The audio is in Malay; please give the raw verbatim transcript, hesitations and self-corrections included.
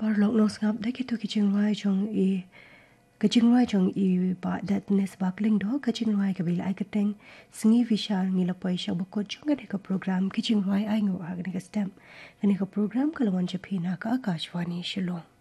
par lok nos ngap da ki tu ki ching rai chong i ka ching rai chong i ba dat nes bakling do ka ching rai ka bil ai ka teng singi vishal ni la pai sha bako chung ka ka program ki ching rai ai ngo ha ka stem ka ka program ka lawan chapi na ka akashwani shillong